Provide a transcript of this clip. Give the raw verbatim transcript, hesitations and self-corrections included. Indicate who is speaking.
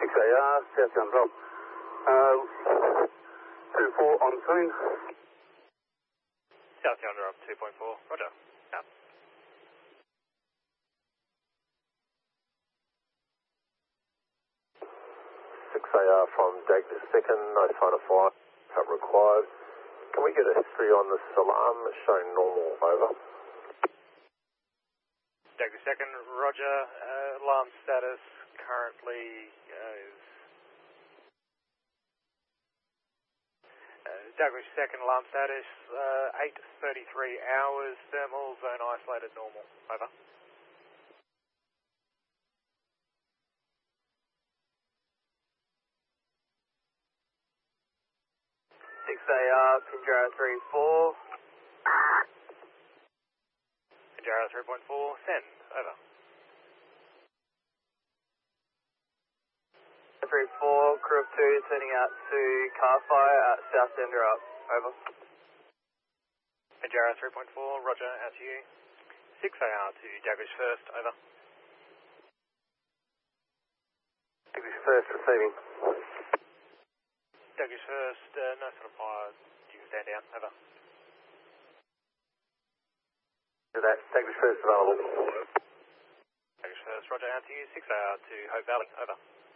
Speaker 1: six A R, southbound Rob. Uh, two four on scene.
Speaker 2: Southbound Rob, two point four, roger. Out.
Speaker 3: six A R from Dagny second, no sign of fire, cut required. Can we get a history on this alarm? It's showing normal, over.
Speaker 2: Dagny second, roger. Uh, alarm status currently uh, is... Uh, Dagny second, alarm status, uh, eight thirty-three hours, thermal, zone isolated, normal, over.
Speaker 4: six A R, Pinjarra three four.
Speaker 2: Pinjarra three point four, send, over.
Speaker 4: three four, crew of two turning out to car fire at South Dender up, over.
Speaker 2: Pinjarra three point four, roger, out to you. six A R to Dagwish first, over.
Speaker 3: Dagwish first, receiving.
Speaker 2: Dagwish first, uh, no sort of fire, you can stand down, over.
Speaker 3: To that, Dagwish first available.
Speaker 2: Dagwish first, roger, out to you. six A R to Hope Valley, over.